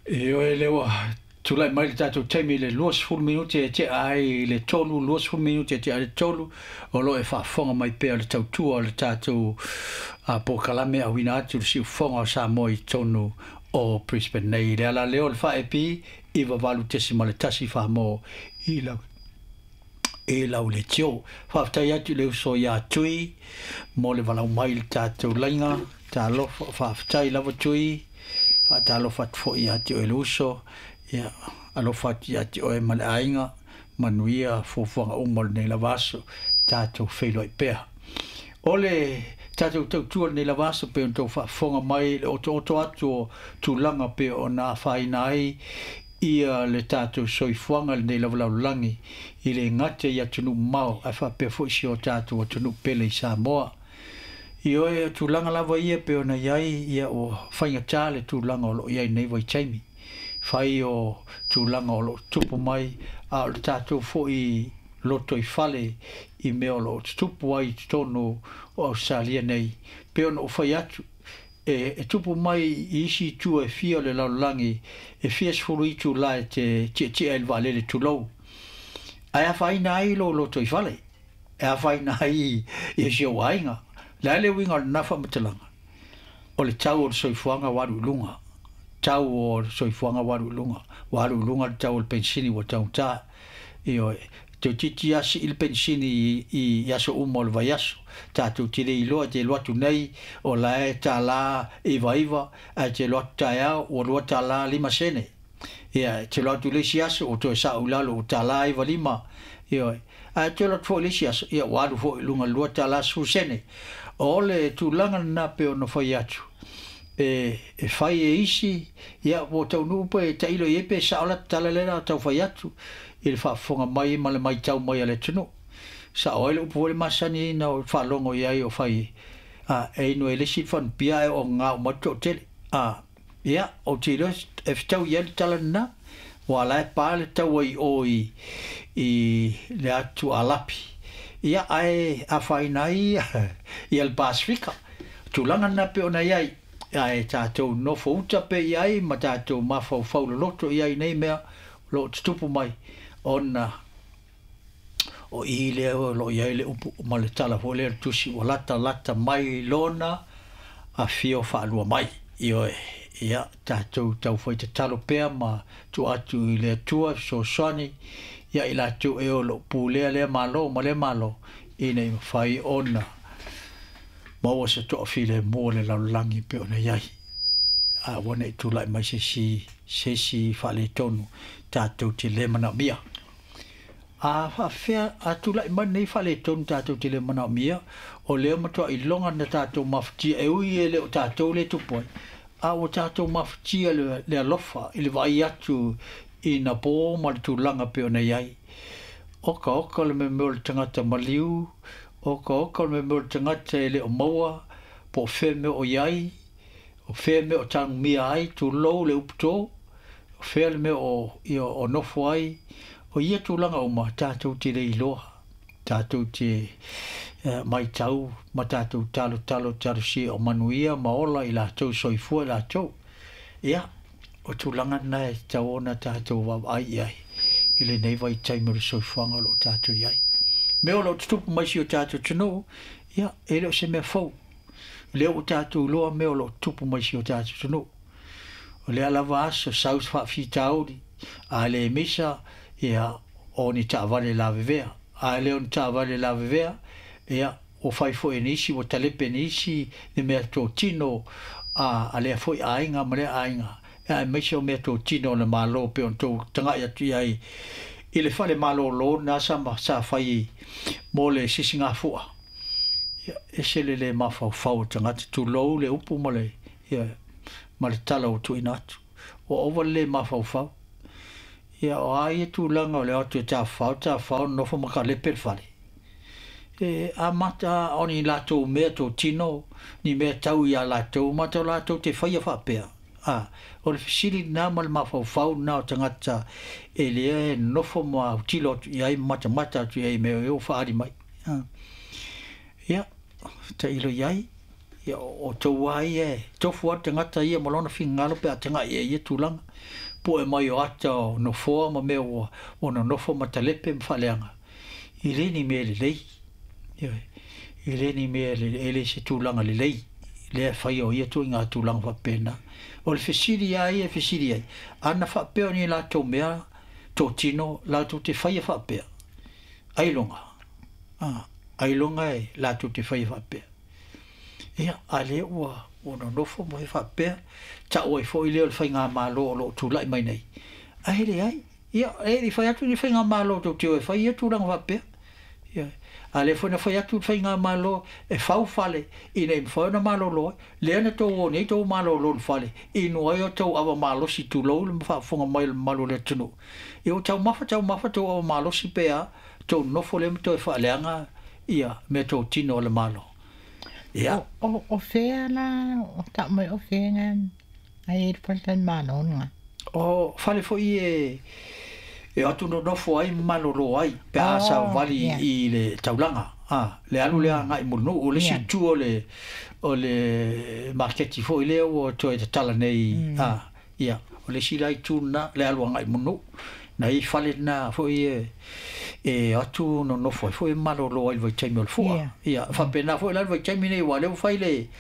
E o e lewa, tulai mai le tātou taimi le luas fulu minuti e te ai le tolu, luas fulu minuti e te ai le tolu, o lo e whaafonga mai pēr le tautua le tātou a po kalame a wina atu le siu fonga o sa moi tonu o Brisbane nei. Le ala leo le whae pi, iwa walu tesi ma le tasi wha mo i lau. E lau le tio, whaftai atu le uso ia tui, mo le walau mai le tātou lainga, tā lo whaftai lava tui, talo fat fo ia te o luso ia alo fat ia te o e male ainga manuia fo fonga umol nei lavaso tato felo i pea ole tato tau nei lavaso pe on to fa fonga mai o to atu tu langa pe ona fai nai ia le tato soifuanga nei lavalangi i le ngate ia tunu mau a fa pe fo si o tato o tunu pele i Samoa. Io e tūlanga lawa ia pe ona iai ia o whainga tāle tūlanga o lo iai nei vai taimi. Whai o tūlanga o lo tupu mai a o le tātou fo i loto i whale i mea o lo tupu ai tono o Australia nei. Pe ona o whai atu e tupu mai i isi tu e fia le laulangi e fia sfuru i tū lai te el valele tūlou. Ai a whai nai lo loto i whale. E a whai nai i si o ainga. La le winga nafa matelanga. O le tau o soifuanga waru lunga. Tau o soifuanga waru lunga. Waru lunga le tau o pensini wa tau ta. Io te titi asi il pensini i yaso umo le vayaso. Ta tu tire i loa te loa tu nei o la e ta la iwa iwa a te loa ta ia o loa ta la lima sene. Ia te loa tu lesi aso o to e sa ulalo o ta la iwa lima. Io a te loa tu fo lesi aso. Ia waru fo lunga loa ta la su sene. Ole tūlanga na pe ono whai atu. E whai e isi, ia o tau nupa e tailo i epe sa ola talalera tau whai atu. I le whaafonga mai ma le mai tau mai ale tunu. Sa oile upo le masani na o whalongo i ai o whai. E ino e lesi whan pia e o ngā o matu o tele. Ia, o tiro e whtau i ale talalena. Wala e pāle tau ai o i le atu alapi. Ia ai a whainai i el Pasifika. Tūlanga na pe ona iai. Ia e tātou nofo uta pe iai, ma tātou mawhau whaula loto iai nei mea, lo tupu mai. Ona, o i leo, lo iai le upu, ma le tala ho leo tusi, o lata mai lona, a fio whaalua mai. Ia tātou tau whai te talo pea, ma tu atu i lea tua, so soni, ia ila tu e o lo pulea le malo ma le malo ina i whai ona maua se toa file mo le laulangi pe ona iai a wana i tūlai mai se whale tonu tātou te le mana mia a whawhea a tūlai mai nei whale tonu tātou te le mana mia o leo matua i longa na tātou mawhtia e ui e leo tātou le tupoi a o tātou mawhtia le alofa i le vai atu i na pō ma le tūlanga pe ona iai. Oka le me meo le tangata maliu, oka le me meo le tangata e le o maua, po whē meo o iai, o whē meo o tangu mia ai, tū lou le uputō, o whē le meo o nofo ai, o ia tūlanga o ma tātou te rei loa, tātou te mai tau, ma tātou talo si o manuia, ma ola i la tau soifua la tau. Ia, o tūlanga nei tau ona tātou wau ai ai. I le nei vai taimari soifuanga lo tātou iai. Meo lo tutupu mai si o tātou tino, ia, e leo se mea fau. Leo o tātou loa meo lo tupu mai si o tātou tino. O lea lava asa, saus whaafi tauri, a le misa, ia, o ni taavale la vevea. A leo ni taavale la vevea, ia, o fai fo e nisi, o talepe nisi, ne mea tō tino, a lea fo i ainga, ma lea ainga. Ia mai se o mea tō tino le malo pe on tō tangai atu iai i le whale malo lo na sa whai mo le sisinga fua. Ia e se le mawhau whau tangata tū lou le upu ma le tala o tu inatu. O owa le mawhau whau. Ia o ai e tū langa o le atu e tā whau nofo maka le per whale. A mata oni lato mea tō tino ni mea tau ia lato mata lato te whaia whapea. O le fisili nā ma le mawhau nā o tangata e lea nofo ma utilo iai mata atu iai meo eo whaari mai. Ia, ta ilo iai, ia o tau ai e tofu ate ngata ia malona fingalo pe ate ngai ia tulanga po e mai o ata no foa ma me o no nofo matalepe mfaleanga i reni me le lei i reni me le se tulanga le lei le fai o ia tu ngā tulanga fa pena o le fesiri ai e fesiri ai ana fa pe ni la to mea to tino la to te fai fa pe ai longa e la to te fai fa pe ia ale ua no nofo mo fa pe ta o fo ile o fai ngā malo lo tu lai mai nei ai le ai ia e fai atu ni fai ngā malo to te o fai ia tulanga fa pe ia ale fo na fai atu fai ngā malo e fau fale i nei fo na malo lo le na to o nei to malo lo fale i no ai to ava malo si tu lo le fa fonga mai malo le tunu i o tau mafa to ava malo si pe a to no fo le to fa leanga ia me to tino le malo ia o fea na o ta mai o fea ngan ai e faltan malo nga o fale fo i e atu no fo ai malo lo ai pe a sa vali i le taulanga le alu le ngai mo no o le situ o le market fo ile o to e tala nei ia o le silai tuna le alu ngai mo no na i fale na fo i e atu no fo i malo lo ai vai taimol fo ia fa pena fo le vai taimine wa le fai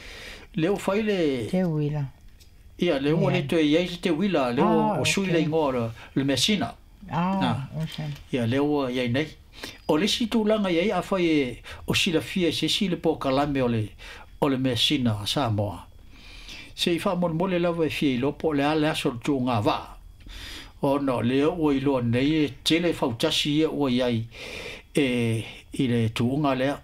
le te wila ia le o le to e te wila le o sui le ngora le mesina ia leo ia nei o le situlanga ia a fai o sila fia se sile po kalame o le mesina sa moa se fa mon mole lava fia lo po le ala so tu nga va o no le o i lo nei tele fa utasi o ia i le tu nga le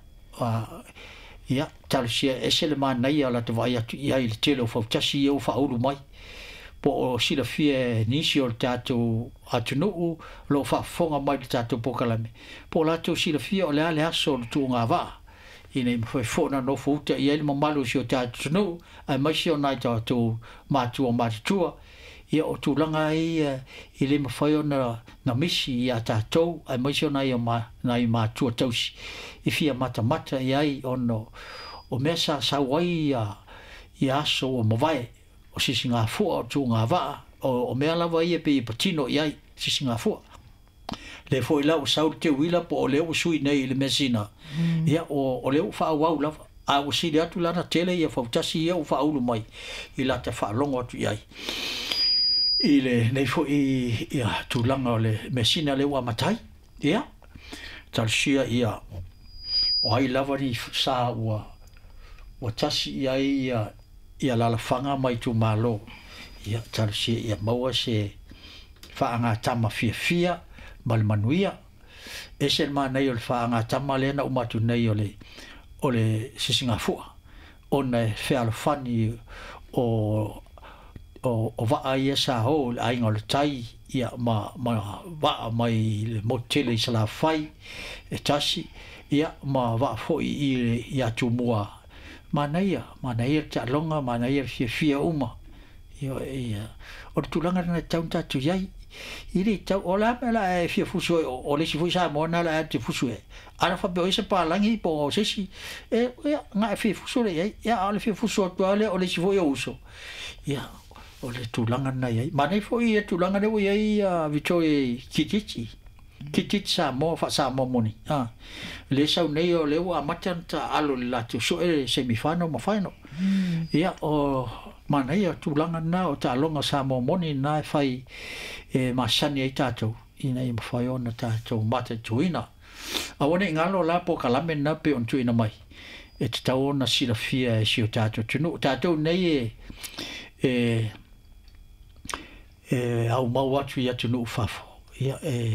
ia talsia esele man nei ala te vai ia i le tele fa utasi o fa ulu mai po o sila fie nisi o tato atunu lo fa fonga mai tato po kalame po la to sila fie o le ale aso tu nga va ine foi fona no futa i ele mamalu si o tato no ai mai si o nai tato matu o matu ia o tu langa i le mafai o na misi i a tato ai mai si o nai o nai matu tausi i fia mata i ono o mesa sa wai i aso o mawai o sisi ngā fua o tu ngā waa o mea lawa ia pe i patino iai sisi ngā fua le fo i lau sau te wila po o leo sui nei le mesina ia o leo wha au lava a o siri atu lana tele ia fautasi ia o wha aulu mai i la te wha longo atu iai i le nei fo i tu langa o le mesina leo a matai ia talsia ia o ai lava ni sa ua tasi iai ia la fanga mai tu malo ia tarsi ia maua se faanga tama fia mal manuia esel mana yo faanga tama le na umatu nei ole sisinga fu ona fel fani o va ai sa ho ai ngol tai ia ma va mai le motele sala fai e tasi ia ma va fo i ia tu mua manaia ta longa manaia fia uma yo ia o tulanga na taunta tu yai ili tau ola mela fia fuso o le sifu sa mona la te fuso ara fa be se pa langi po sesi ia nga fia fuso le ia ole fia fuso to ale o le sifu yo uso ia o le tulanga na yai manai fo ia tulanga le yai vitoi kititi sa mo moni le sau nei o le wa matanta alo la tu so e semifano ma final ia o mana ia tulanga na o ta longa sa mo moni na fai masani ai tato ina i fai ona tato mata tuina a wone ngalo la po kalame na pe on tuina mai e te tau na sila fia e si o tato tunu tato nei au mau atu ia tunu ufafo ia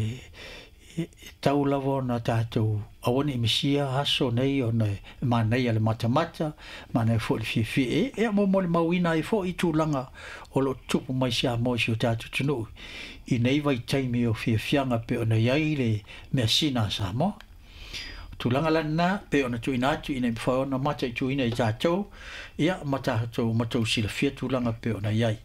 tau lavo na tātou awani imisia aso nei o nei manei ale matamata manei fo le fifi mo le mawina i fo i tūlanga o lo tupu mai sia mo si o tātou tunu i nei vai taimi o fiafianga pe o nei ai le mea sina sa mo tūlanga lana pe o na tuina atu i nei mwhai o na mata i tuina i tātou ia ma tātou sila fia tūlanga pe o nei ai